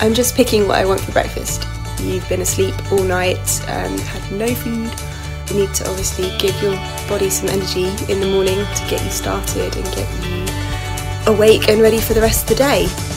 I'm just picking what I want for breakfast. You've been asleep all night, had no food. You need to obviously give your body some energy in the morning to get you started and get you awake and ready for the rest of the day.